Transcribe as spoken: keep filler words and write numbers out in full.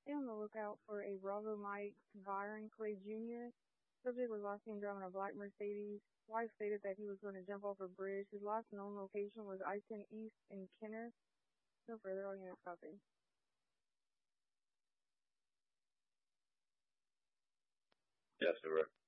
Stay on the lookout for a Bravo Mike Byron Clay Junior Subject was last seen driving a black Mercedes. Wife stated that he was going to jump off a bridge. His last known location was I ten East in Kenner. No further, all units copy. Yes, sir.